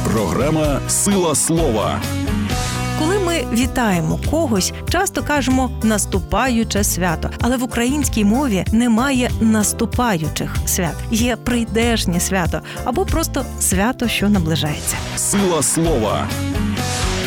Програма «Сила слова». Коли ми вітаємо когось, часто кажемо «наступаюче свято». Але в українській мові немає наступаючих свят. Є прийдешнє свято або просто свято, що наближається. «Сила слова».